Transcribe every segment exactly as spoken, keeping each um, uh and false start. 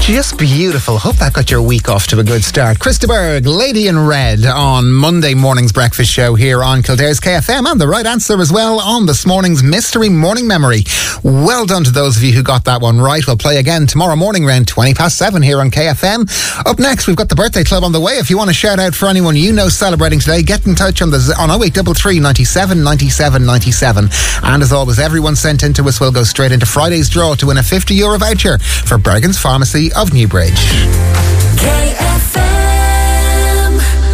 Just beautiful. Hope that got your week off to a good start. Krista Berg, Lady in Red on Monday morning's breakfast show here on Kildare's K F M, and the right answer as well on this morning's Mystery Morning Memory. Well done to those of you who got that one right. We'll play again tomorrow morning around twenty past seven here on K F M. Up next, we've got the birthday club on the way. If you want to shout out for anyone you know celebrating today, get in touch on the on oh eight three three, ninety-seven, ninety-seven, ninety-seven. And as always, everyone sent into us will go straight into Friday's draw to win a fifty euro voucher for Bergen's Pharmacy of Newbridge. K F M.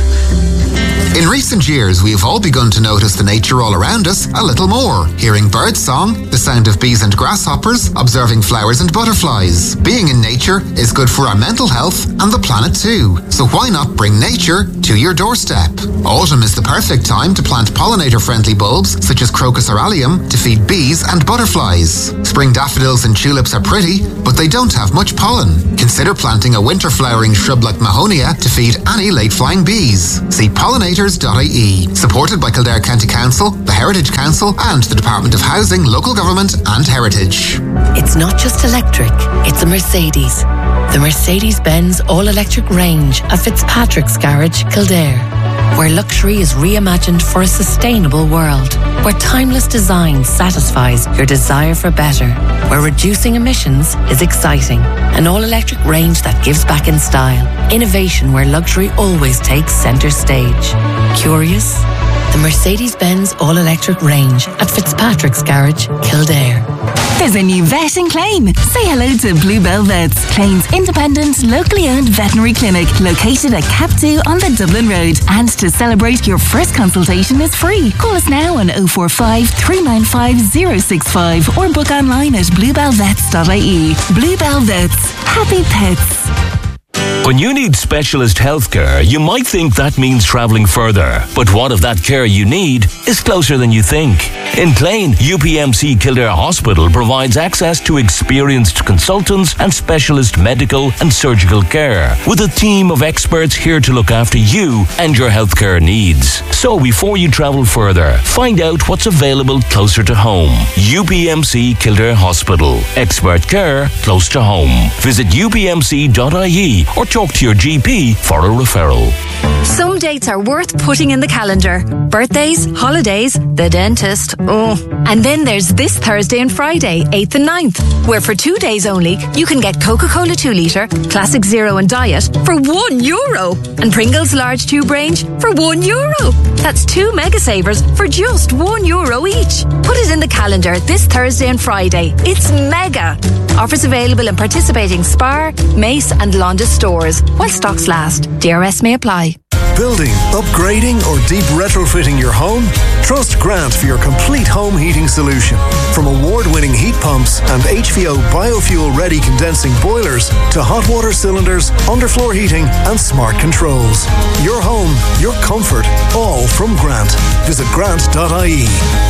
In recent years, we have all begun to notice the nature all around us a little more. Hearing bird song, the sound of bees and grasshoppers, observing flowers and butterflies. Being in nature is good for our mental health and the planet too. So why not bring nature to your doorstep? Autumn is the perfect time to plant pollinator-friendly bulbs such as Crocus aureolum to feed bees and butterflies. Spring daffodils and tulips are pretty, but they don't have much pollen. Consider planting a winter-flowering shrub like Mahonia to feed any late-flying bees. See pollinators dot I E. Supported by Kildare County Council, the Heritage Council and the Department of Housing, Local Government and Heritage. It's not just electric, it's a Mercedes. The Mercedes-Benz all-electric range at Fitzpatrick's Garage, Kildare. Where luxury is reimagined for a sustainable world. Where timeless design satisfies your desire for better. Where reducing emissions is exciting. An all-electric range that gives back in style. Innovation where luxury always takes centre stage. Curious? The Mercedes-Benz all-electric range at Fitzpatrick's Garage, Kildare. There's a new vet in Clane. Say hello to Bluebell Vets, Clane's independent, locally owned veterinary clinic located at Cap two on the Dublin Road. And to celebrate, your first consultation is free. Call us now on oh four five, three nine five, oh six five or book online at bluebell vets dot I E. Bluebell Vets. Happy pets. When you need specialist healthcare, you might think that means travelling further. But what if that care you need is closer than you think? In Clane, U P M C Kildare Hospital provides access to experienced consultants and specialist medical and surgical care, with a team of experts here to look after you and your healthcare needs. So before you travel further, find out what's available closer to home. U P M C Kildare Hospital. Expert care close to home. Visit u p m c dot I E or talk to your G P for a referral. Some dates are worth putting in the calendar. Birthdays, holidays, the dentist, oh. And then there's this Thursday and Friday, eighth and ninth, where for two days only, you can get Coca-Cola two litre, Classic Zero and Diet for one euro. And Pringles large tube range for one euro. That's two mega savers for just one euro each. Put it in the calendar this Thursday and Friday. It's mega. Offers available in participating Spar, Mace and Londis stores while stocks last. D R S may apply. Building, upgrading or deep retrofitting your home? Trust Grant for your complete home heating solution. From award-winning heat pumps and H V O biofuel-ready condensing boilers to hot water cylinders, underfloor heating and smart controls. Your home, your comfort, all from Grant. Visit grant dot I E.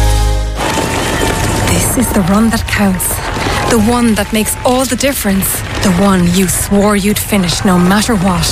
This is the run that counts. The one that makes all the difference. The one you swore you'd finish no matter what.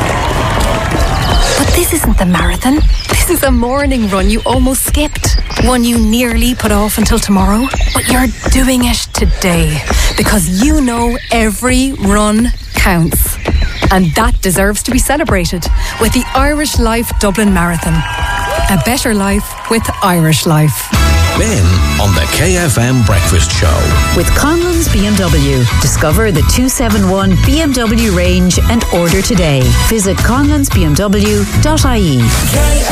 But this isn't the marathon. This is a morning run you almost skipped. One you nearly put off until tomorrow. But you're doing it today. Because you know every run counts. And that deserves to be celebrated with the Irish Life Dublin Marathon. A better life with Irish Life. Ben on the K F M Breakfast Show. With Conlon's B M W. Discover the two seventy-one B M W range and order today. Visit conlons b m w dot I E.